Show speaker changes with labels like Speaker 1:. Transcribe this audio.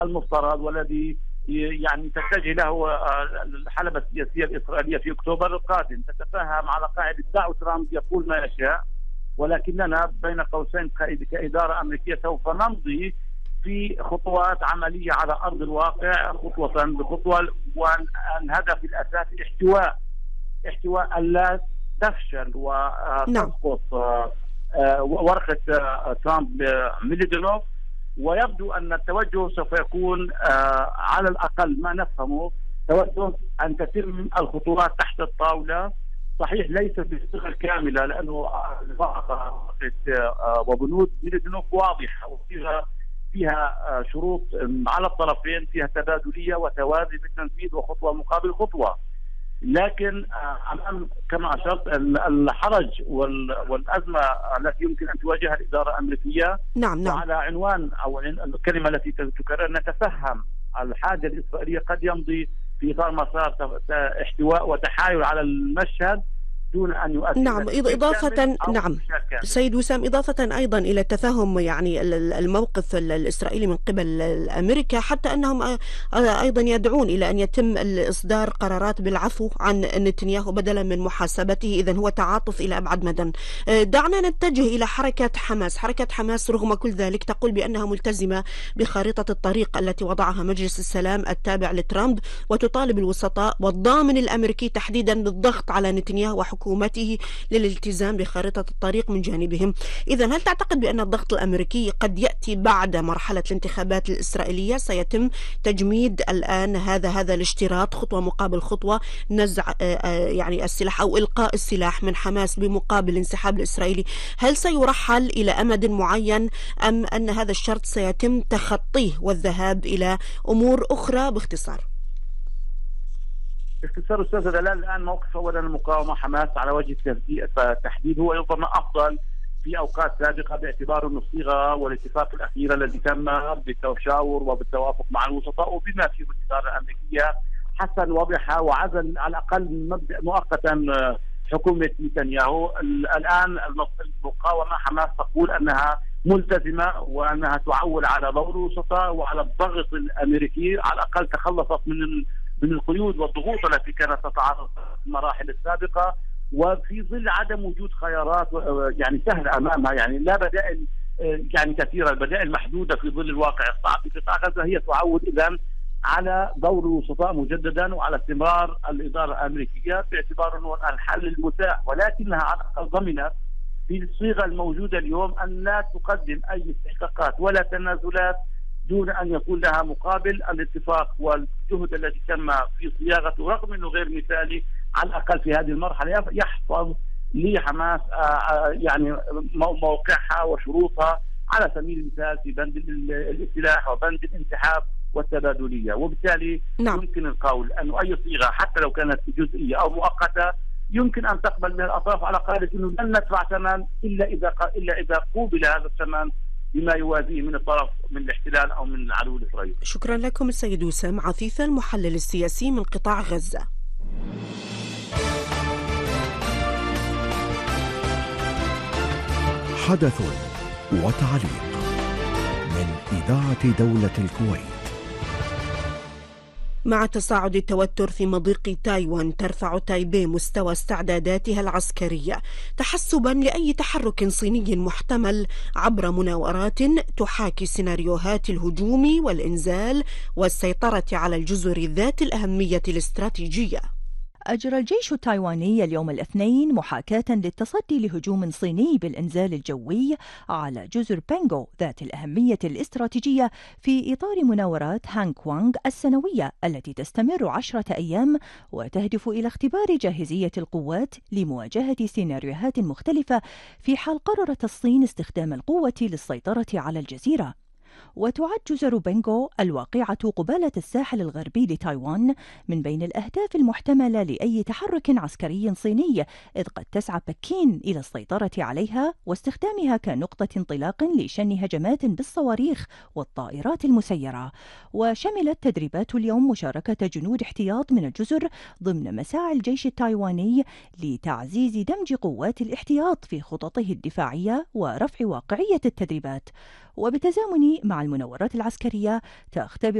Speaker 1: المفترض والذي يعني تتجه له الحلبة السياسية الإسرائيلية في أكتوبر القادم. تتفهم على قاعدة دعوة ترامب يقول ما يشاء، ولكننا بين قوسين كإدارة أمريكية سوف نمضي في خطوات عملية على أرض الواقع خطوة بخطوة، والهدف الأساسي احتواء ألا تفشل وتسقط ورقة ترامب ميليدينوف. ويبدو أن التوجه سوف يكون على الأقل ما نفهمه توجه أن تتم الخطوات تحت الطاولة، صحيح ليس بالصيغة الكاملة لأنه وبنود ميليدينوف واضحة فيها شروط على الطرفين، فيها تبادلية وتوازي بالتنفيذ وخطوة مقابل خطوة. لكن أمام كما أشرت الحرج والأزمة التي يمكن أن تواجهها الإدارة الأمريكية.
Speaker 2: نعم.
Speaker 1: وعلى عنوان أو الكلمة التي تكرر نتفهم الحاجة الإسرائيلية قد يمضي في إطار مسار احتواء وتحايل على المشهد دون أن يؤثر.
Speaker 2: نعم، إضافة سيد وسام، إضافة أيضا إلى التفهم يعني الموقف الإسرائيلي من قبل أمريكا، حتى أنهم أيضا يدعون إلى أن يتم إصدار قرارات بالعفو عن نتنياهو بدلا من محاسبته. إذن هو تعاطف إلى أبعد مدى. دعنا نتجه إلى حركة حماس. حركة حماس رغم كل ذلك تقول بأنها ملتزمة بخارطة الطريق التي وضعها مجلس السلام التابع لترامب، وتطالب الوسطاء والضامن الأمريكي تحديدا بالضغط على نتنياهو وحكومته للالتزام بخارطة الطريق من جانبهم. إذن هل تعتقد بأن الضغط الأمريكي قد يأتي بعد مرحلة الانتخابات الإسرائيلية؟ سيتم تجميد الآن هذا الاشتراط خطوة مقابل خطوة، نزع يعني السلاح أو إلقاء السلاح من حماس بمقابل الانسحاب الإسرائيلي. هل سيرحل إلى أمد معين أم أن هذا الشرط سيتم تخطيه والذهاب إلى أمور أخرى؟ باختصار
Speaker 1: أستاذ دلال، الآن موقف أولا المقاومة حماس على وجه التحديد هو ربما أفضل في أوقات سابقة باعتبار أن الصيغة والاتفاق الأخير الذي تم بالتشاور وبالتوافق مع الوسطاء وبما فيه الإدارة الأمريكية حسن واضحة وعزل على الأقل مؤقتا حكومة نتنياهو. الآن المقاومة حماس تقول أنها ملتزمة وأنها تعول على دور الوسطاء وعلى الضغط الأمريكي، على الأقل تخلصت من القيود والضغوط التي كانت تتعرض في المراحل السابقة، وفي ظل عدم وجود خيارات يعني سهلة أمامها، يعني لا بدائل يعني كثيرة، البدائل محدودة في ظل الواقع الصعب في قطاع غزة. هي تعود إذن على دور الوسطاء مجددا وعلى استمرار الإدارة الأمريكية باعتبار أنه الحل المتاح، ولكنها على الأقل ضمنت في الصيغة الموجودة اليوم أن لا تقدم أي استحقاقات ولا تنازلات دون أن يكون لها مقابل الاتفاق والجهد الذي تم في صياغته، رغم أنه غير مثالي على الأقل في هذه المرحلة يحفظ لحماس يعني موقعها وشروطها على سبيل المثال في بند السلاح وبند الانسحاب والتبادلية. وبالتالي يمكن القول أن أي صيغة حتى لو كانت جزئية أو مؤقتة يمكن أن تقبل من الأطراف على قاعدة أنه لن ندفع ثمن إلا إذا قوبل هذا الثمن بما يوازيه من الطرف من الاحتلال أو من العدو الإسرائيلي.
Speaker 2: شكرا لكم السيد وسام عفيفة المحلل السياسي من قطاع غزة.
Speaker 3: حدث وتعليق من إذاعة دولة الكويت.
Speaker 2: مع تصاعد التوتر في مضيق تايوان ترفع تايبي مستوى استعداداتها العسكرية تحسبا لأي تحرك صيني محتمل عبر مناورات تحاكي سيناريوهات الهجوم والإنزال والسيطرة على الجزر ذات الأهمية الاستراتيجية.
Speaker 4: أجرى الجيش التايواني اليوم الاثنين محاكاة للتصدي لهجوم صيني بالإنزال الجوي على جزر بانغو ذات الأهمية الاستراتيجية في إطار مناورات هانغ كوانغ السنوية التي تستمر 10 أيام وتهدف إلى اختبار جاهزية القوات لمواجهة سيناريوهات مختلفة في حال قررت الصين استخدام القوة للسيطرة على الجزيرة. وتعد جزر بانغو الواقعة قبالة الساحل الغربي لتايوان من بين الأهداف المحتملة لأي تحرك عسكري صيني، إذ قد تسعى بكين إلى السيطرة عليها واستخدامها كنقطة انطلاق لشن هجمات بالصواريخ والطائرات المسيرة. وشملت تدريبات اليوم مشاركة جنود احتياط من الجزر ضمن مساعي الجيش التايواني لتعزيز دمج قوات الاحتياط في خططه الدفاعية ورفع واقعية التدريبات. وبالتزامن مع المناورات العسكرية تختبر